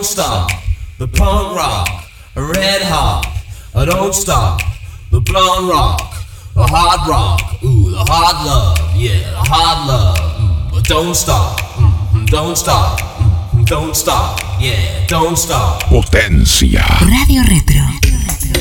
don't stop. The punk rock, red hot. Don't stop. The blonde rock, the hard rock. Ooh, the hard love, yeah, the hard love. But don't stop, don't stop, don't stop, yeah, don't stop. Potencia. Radio Retro.